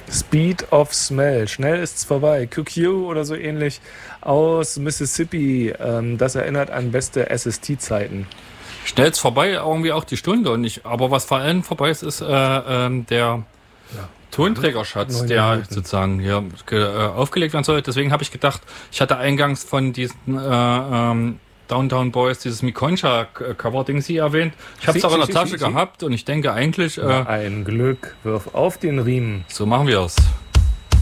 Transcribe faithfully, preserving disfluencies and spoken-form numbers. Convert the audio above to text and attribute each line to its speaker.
Speaker 1: Speed of Smell. Schnell ist's vorbei. Q Q oder so ähnlich aus Mississippi. Ähm, das erinnert an beste S S T-Zeiten.
Speaker 2: Schnell's vorbei, irgendwie auch die Stunde. Und ich, aber was vor allem vorbei ist, ist äh, ähm, der ja. Tonträgerschatz,
Speaker 1: Neun
Speaker 2: der
Speaker 1: Minuten.
Speaker 2: sozusagen hier ge, äh, aufgelegt werden soll. Deswegen habe ich gedacht, ich hatte eingangs von diesen äh, ähm, Downtown Boys dieses Mikoncha-Cover-Ding sie erwähnt. Ich habe es auch in der Tasche gehabt und ich denke eigentlich... Äh,
Speaker 1: ein Glück, wirf auf den Riemen.
Speaker 2: So machen wir es.